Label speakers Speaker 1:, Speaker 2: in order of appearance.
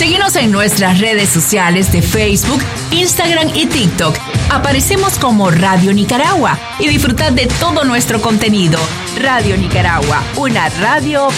Speaker 1: Síguenos en nuestras redes sociales de Facebook, Instagram y TikTok. Aparecemos como Radio Nicaragua y disfrutad de todo nuestro contenido. Radio Nicaragua, una radio